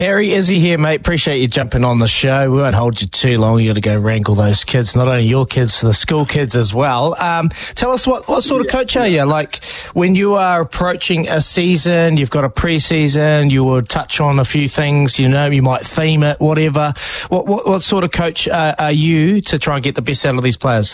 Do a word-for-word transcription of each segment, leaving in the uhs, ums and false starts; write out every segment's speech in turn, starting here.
Harry, Izzy here, mate. Appreciate you jumping on the show. We won't hold you too long. You got to go wrangle those kids, not only your kids, the school kids as well. Um, tell us what, what sort of coach are you? Like, when you are approaching a season, you've got a pre-season, you will touch on a few things, you know, you might theme it, whatever. What what, what sort of coach uh, are you to try and get the best out of these players?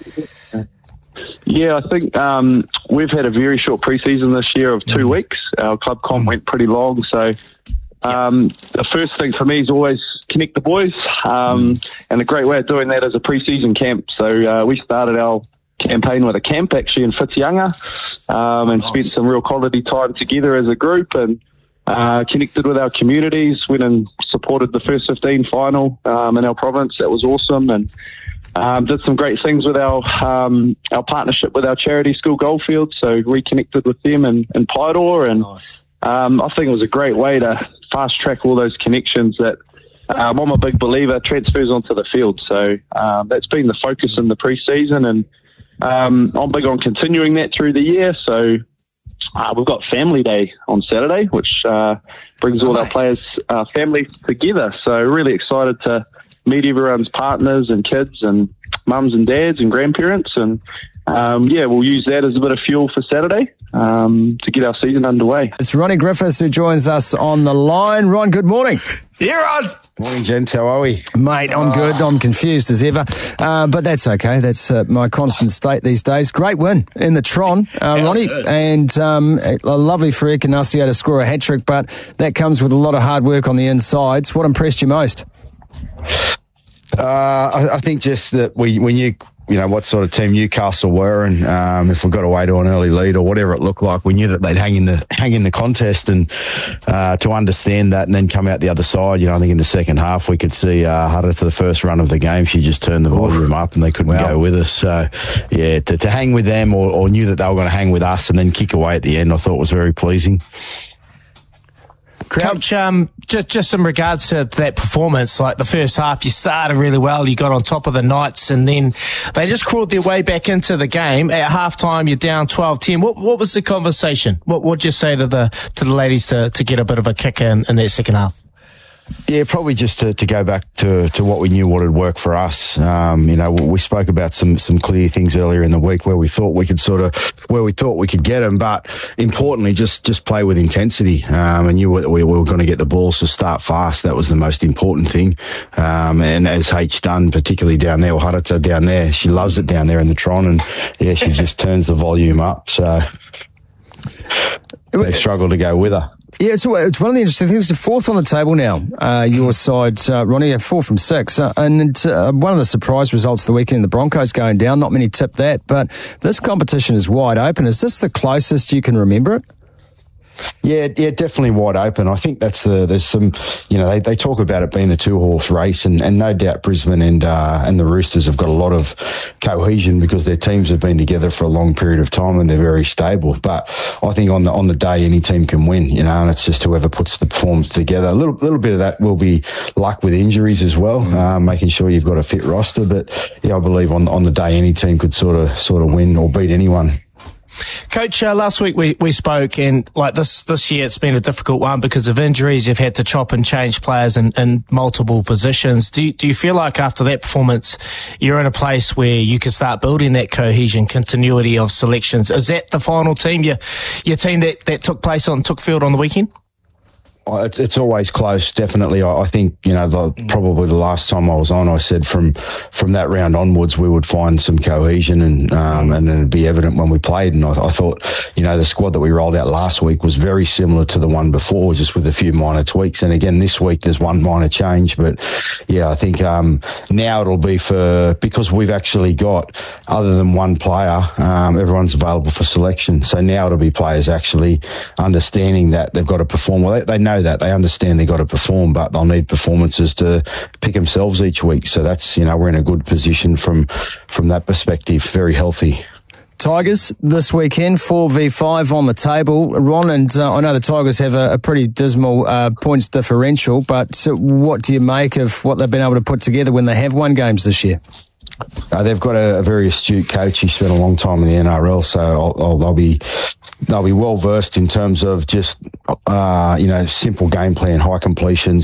Yeah, I think um, we've had a very short pre-season this year of two mm. weeks. Our club comp went pretty long, so um, the first thing for me is always connect the boys, um, mm. and a great way of doing that is a pre-season camp. So uh, we started our campaign with a camp actually in Whitianga, um, and nice. spent some real quality time together as a group, and uh, connected with our communities, went and supported the first fifteen final um, in our province. That was awesome, and Um, did some great things with our um, our partnership with our charity school Goldfield, so reconnected with them in, in Paeroa, and nice. um, I think it was a great way to fast track all those connections that um, I'm a big believer transfers onto the field. So um, that's been the focus in the pre-season, and um, I'm big on continuing that through the year. So uh, we've got Family Day on Saturday, which uh, brings all nice. our players' uh, families together. So really excited to meet everyone's partners and kids and mums and dads and grandparents, and um, yeah, we'll use that as a bit of fuel for Saturday um, to get our season underway. It's Ronnie Griffiths who joins us on the line. Ron, good morning. Yeah, Ron. Morning, gents. How are we? Mate, I'm good. I'm confused as ever, uh, but that's okay. That's uh, my constant state these days. Great win in the Tron, uh, Ronnie, and um, a lovely for Ekenasio to score a hat-trick, but that comes with a lot of hard work on the insides. What impressed you most? Uh, I, I think just that we, when you, you know, what sort of team Newcastle were, and um, if we got away to an early lead or whatever it looked like, we knew that they'd hang in the hang in the contest, and uh, to understand that and then come out the other side. You know, I think in the second half we could see uh, Hutter to the first run of the game. She just turned the volume up and they couldn't wow. go with us. So yeah, to, to hang with them or, or knew that they were going to hang with us and then kick away at the end, I thought was very pleasing. Coach, um, just just in regards to that performance, like the first half, you started really well, you got on top of the Knights, and then they just crawled their way back into the game. At halftime, you're down twelve ten. What what was the conversation? What would you say to the to the ladies to, to get a bit of a kick in, in their second half? Yeah, probably just to, to go back to, to what we knew would work for us. Um, you know, we spoke about some, some clear things earlier in the week where we thought we could sort of, where we thought we could get them, but importantly, just, just play with intensity. Um, and knew that we were going to get the balls to start fast. That was the most important thing. Um, and as H done, particularly down there, or Harata down there, she loves it down there in the Tron, and yeah, she just turns the volume up. So they struggle to go with her. Yeah, so it's one of the interesting things. You're fourth on the table now, uh, your side, uh, Ronnie, four from six. Uh, and uh, one of the surprise results of the weekend, the Broncos going down. Not many tipped that, but this competition is wide open. Is this the closest you can remember it? Yeah, yeah, definitely wide open. I think that's the, there's some, you know, they, they talk about it being a two horse race, and, and no doubt Brisbane and, uh, and the Roosters have got a lot of cohesion because their teams have been together for a long period of time and they're very stable. But I think on the, on the day, any team can win, you know, and it's just whoever puts the performance together. A little, little bit of that will be luck with injuries as well, mm. uh, making sure you've got a fit roster. But yeah, I believe on, on the day, any team could sort of, sort of win or beat anyone. Coach, uh, last week we, we spoke, and like this this year it's been a difficult one because of injuries. You've had to chop and change players in, in multiple positions. Do you, do you feel like after that performance you're in a place where you can start building that cohesion, continuity of selections? Is that the final team, your, your team that, that took place on took field on the weekend? It's, it's always close, definitely. I, I think, you know, the, probably the last time I was on, I said from from that round onwards we would find some cohesion, and um, and it'd be evident when we played. And I, I thought, you know, the squad that we rolled out last week was very similar to the one before, just with a few minor tweaks. And again, this week there's one minor change. But, yeah, I think um, now it'll be for, because we've actually got, other than one player, um, everyone's available for selection. So now it'll be players actually understanding that they've got to perform. Well, they, they know that they understand they've got to perform, but they'll need performances to pick themselves each week. So that's, you know, we're in a good position from from that perspective, very healthy. Tigers this weekend, four v five on the table. Ron, and uh, I know the Tigers have a, a pretty dismal uh, points differential, but uh, what do you make of what they've been able to put together when they have won games this year? Uh, they've got a, a very astute coach. He spent a long time in the N R L, so I'll, I'll, they'll be they'll be well versed in terms of just uh, you know simple game plan, high completions.